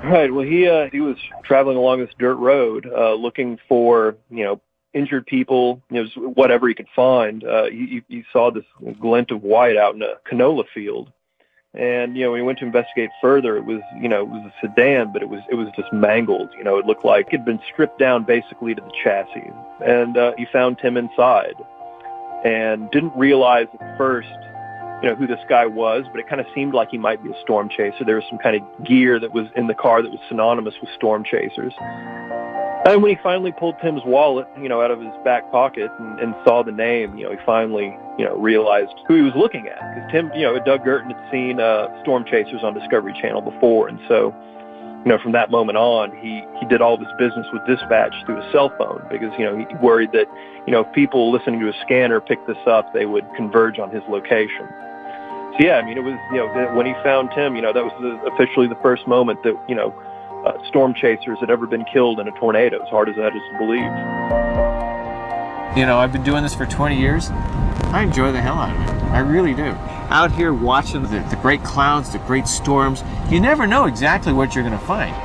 Right. Well, he was traveling along this dirt road, looking for injured people, whatever he could find. He saw this glint of white out in a canola field, and when he went to investigate further, it was a sedan, but it was just mangled. It looked like it had been stripped down basically to the chassis, and he found Tim inside, and didn't realize at first who this guy was, but it kind of seemed like he might be a storm chaser. There was some kind of gear that was in the car that was synonymous with storm chasers. And when he finally pulled Tim's wallet, out of his back pocket and saw the name, he finally, realized who he was looking at. Because Tim, Doug Gurton had seen storm chasers on Discovery Channel before, and so, from that moment on, he did all of his business with dispatch through his cell phone because, he worried that, if people listening to his scanner picked this up, they would converge on his location. So yeah, it was, when he found Tim, that was officially the first moment that, storm chasers had ever been killed in a tornado, as hard as that is to believe. I've been doing this for 20 years. I enjoy the hell out of it. I really do. Out here watching the great clouds, the great storms, you never know exactly what you're going to find.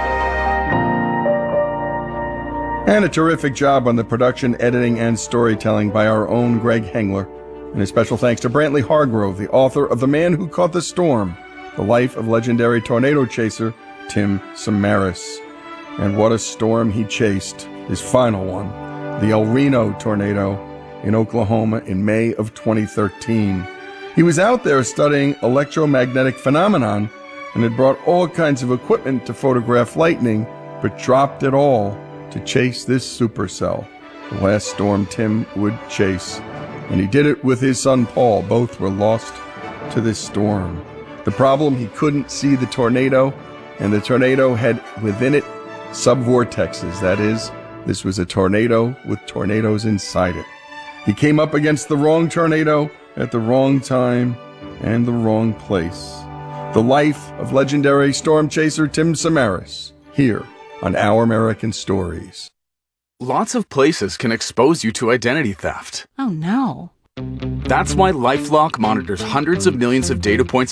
And a terrific job on the production, editing, and storytelling by our own Greg Hengler. And a special thanks to Brantley Hargrove, the author of The Man Who Caught the Storm, The Life of Legendary Tornado Chaser Tim Samaras. And what a storm he chased, his final one, the El Reno tornado in Oklahoma in May of 2013. He was out there studying electromagnetic phenomenon and had brought all kinds of equipment to photograph lightning, but dropped it all to chase this supercell, the last storm Tim would chase. And he did it with his son Paul. Both were lost to this storm. The problem, he couldn't see the tornado, and the tornado had within it subvortexes. That is, this was a tornado with tornadoes inside it. He came up against the wrong tornado at the wrong time and the wrong place. The life of legendary storm chaser Tim Samaras, here on Our American Stories. Lots of places can expose you to identity theft. Oh, no. That's why LifeLock monitors hundreds of millions of data points